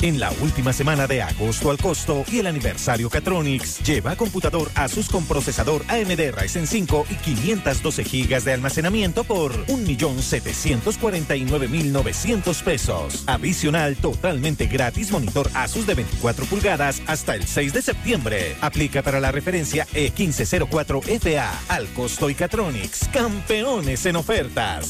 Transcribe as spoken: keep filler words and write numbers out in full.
En la última semana de agosto al costo y el aniversario Catronics, lleva computador Asus con procesador A M D Ryzen cinco y quinientas doce gigas de almacenamiento por un millón setecientos cuarenta y nueve mil novecientos pesos. Adicional, totalmente gratis monitor Asus de veinticuatro pulgadas hasta el seis de septiembre. Aplica para la referencia E quince cero cuatro F A. Al costo y Catronics, campeones en ofertas.